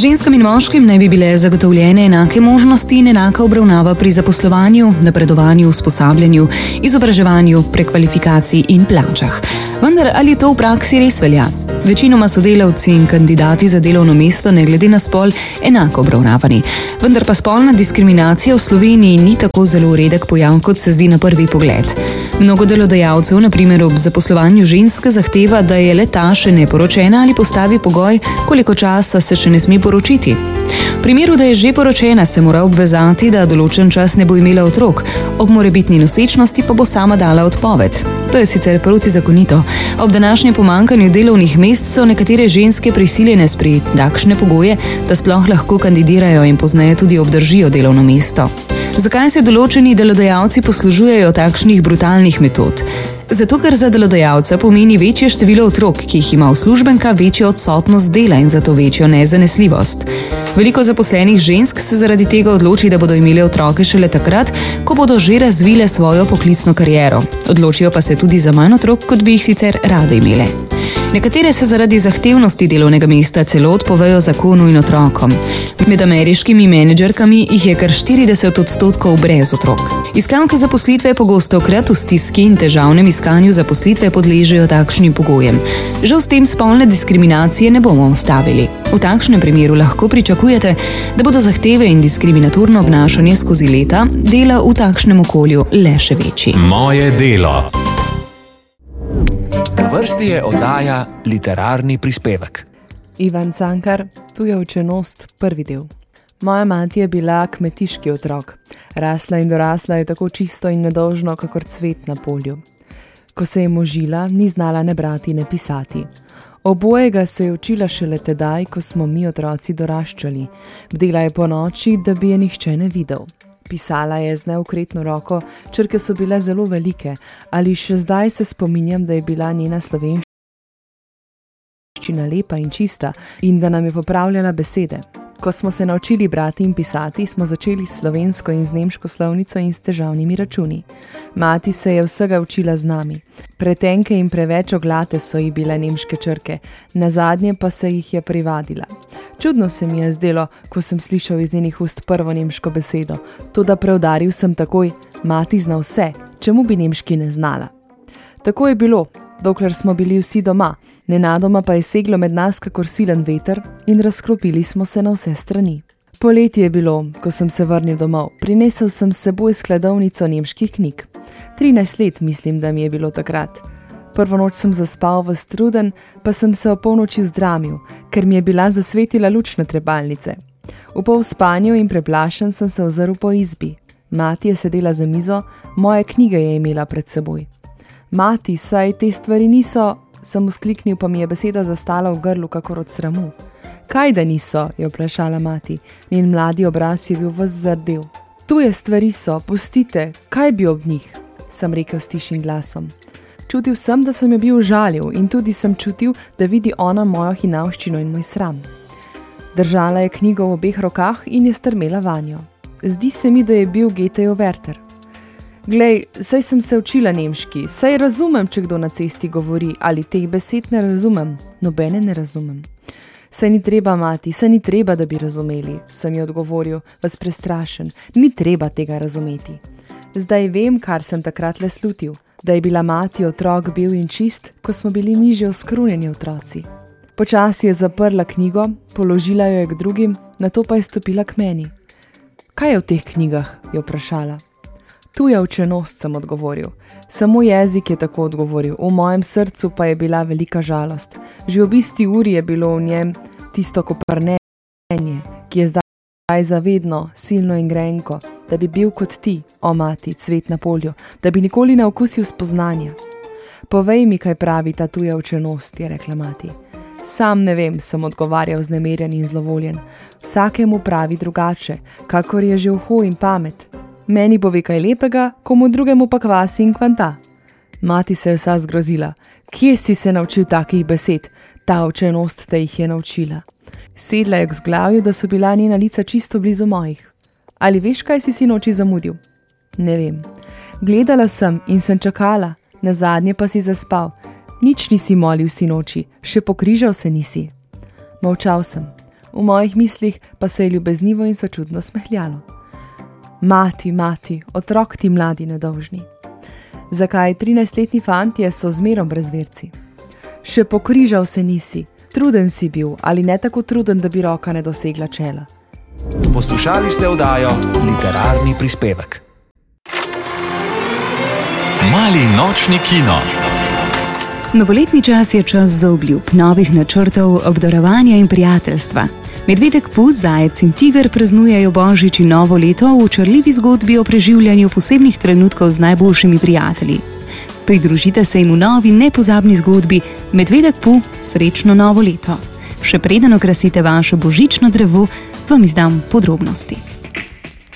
Ženskam in moškim naj bi bile zagotovljene enake možnosti in enaka obravnava pri zaposlovanju, napredovanju, usposabljanju, izobraževanju, prekvalifikaciji in plačah. Vendar ali to v praksi res velja? Večinoma so delavci in kandidati za delovno mesto ne glede na spol enako obravnavani. Vendar pa spolna diskriminacija v Sloveniji ni tako zelo redek pojav, kot se zdi na prvi pogled. Mnogo delodajalcev, na primer ob zaposlovanju ženske, zahteva, da je le-ta še neporočena ali postavi pogoj, koliko časa se še ne sme poročiti. V primeru, da je že poročena, se mora obvezati, da določen čas ne bo imela otrok, ob morebitni nosečnosti pa bo sama dala odpoved. To je sicer protizakonito. Ob današnjem pomanjkanju delovnih mest so nekatere ženske prisiljene sprejeti takšne pogoje, da sploh lahko kandidirajo in pozneje tudi obdržijo delovno mesto. Zakaj se določeni delodajalci poslužujejo takšnih brutalnih metod? Zato, ker za delodajalca pomeni večje število otrok, ki jih ima uslužbenka, večjo odsotnost dela in zato večjo nezanesljivost. Veliko zaposlenih žensk se zaradi tega odloči, da bodo imele otroke šele takrat, ko bodo že razvile svojo poklicno kariero. Odločijo pa se tudi za manj otrok, kot bi jih sicer rade imele. Nekatere se zaradi zahtevnosti delovnega mesta celo odpovejo zakonu in otrokom. Med ameriškimi menedžerkami jih je kar 40% brez otrok. Iskalke zaposlitve pogostokrat v stiski in težavnem iskanju zaposlitve podležejo takšnim pogojem. Žal s tem spolne diskriminacije ne bomo ustavili. V takšnem primeru lahko pričakujete, da bodo zahteve in diskriminatorno obnašanje skozi leta dela v takšnem okolju le še večji. Moje delo. Na vrsti je oddaja Literarni prispevek. Ivan Cankar, Tuja učenost, prvi del. Moja mati je bila kmetiški otrok. Rasla in dorasla je tako čisto in nedolžno, kakor cvet na polju. Ko se je možila, ni znala ne brati, ne pisati. Obojega se je učila šele tedaj, ko smo mi otroci doraščali. Bdela je po noči, da bi je nihče ne videl. Pisala je z neokretno roko, črke so bile zelo velike, ali še zdaj se spominjam, da je bila njena slovenščina lepa in čista in da nam je popravljala besede. Ko smo se naučili brati in pisati, smo začeli s slovensko in z nemško slovnico in s težavnimi računi. Mati se je vsega učila z nami. Pretenke in preveč oglate so ji bile nemške črke, nazadnje pa se jih je privadila. Čudno se mi je zdelo, ko sem slišal iz njenih ust prvo nemško besedo, toda preudaril sem takoj, mati zna vse, čemu bi nemški ne znala. Tako je bilo, dokler smo bili vsi doma, nenadoma pa je seglo med nas kakor silen veter in razkropili smo se na vse strani. Poletje je bilo, ko sem se vrnil domov, prinesel sem s seboj skladovnico nemških knjig. 13 let mislim, da mi je bilo takrat. Prvo noč sem zaspal v struden, pa sem se o polnoči vzdramil, ker mi je bila zasvetila luč na trebalnice. V polspanju in preplašen sem se ozrl po izbi. Mati je sedela za mizo, moje knjige je imela pred seboj. Mati, saj te stvari niso, sem vzkliknil, pa mi je beseda zastala v grlu kakor od sramu. Kaj da niso, je vprašala mati, njen mladi obraz je bil ves zardel. Tuje stvari so, pustite, kaj bi ob njih, sem rekel s tišim glasom. Čutil sem, da sem jo bil žalil in tudi sem čutil, da vidi ona mojo hinavščino in moj sram. Držala je knjigo v obeh rokah in je strmela vanjo. Zdi se mi, da je bil Goethejev Werther. Glej, saj sem se učila nemški, saj razumem, če kdo na cesti govori, ali teh besed ne razumem, nobene ne razumem. Saj ni treba, mati, saj ni treba, da bi razumeli, sem ji odgovoril, vas prestrašen, ni treba tega razumeti. Zdaj vem, kar sem takrat le slutil, da je bila mati otrok bil in čist, ko smo bili mi že oskrunjeni otroci. Počasi je zaprla knjigo, položila jo je k drugim, nato pa je stopila k meni. Kaj je v teh knjigah, je vprašala. Tuja učenost, sem odgovoril. Samo jezik je tako odgovoril, v mojem srcu pa je bila velika žalost. Že ob isti uri je bilo v njem tisto koprnenje, ki je zdaj zavedno, silno in grenko, da bi bil kot ti, o mati, cvet na polju, da bi nikoli ne okusil spoznanja. Povej mi, kaj pravi ta tuja učenost, je rekla mati. Sam ne vem, sem odgovarjal vznemirjen in zlovoljen. Vsakemu pravi drugače, kakor je že uho in pamet. Meni bo ve kaj lepega, komu drugemu pa kvasi in kvanta. Mati se je vsa zgrozila. Kje si se naučil takih besed? Ta učenost te jih je naučila. Sedla je k vzglavju, da so bila njena lica čisto blizu mojih. Ali veš, kaj si noči zamudil? Ne vem. Gledala sem in sem čakala, nazadnje pa si zaspal. Nič nisi molil si noči, še pokrižal se nisi. Molčal sem. v mojih mislih pa se je ljubeznivo in sočutno smehljalo. Mati, mati, otrok ti mladi nedolžni. Zakaj 13-letni fantje so zmerom brezverci? Še pokrižal se nisi, truden si bil ali ne tako truden, da bi roka ne dosegla čela. Poslušali ste oddajo Literarni prispevek. Mali nočni kino. Novoletni čas je čas za obljub, novih načrtov, obdarovanja in prijateljstva. Medvedek Pus, zajec in tiger praznujejo božič in novo leto v očarljivi zgodbi o preživljanju posebnih trenutkov z najboljšimi prijatelji. Pridružite se jim v novi nepozabni zgodbi Medvedek Pus, srečno novo leto. Še preden okrasite vaše božično drevo, vam izdam podrobnosti.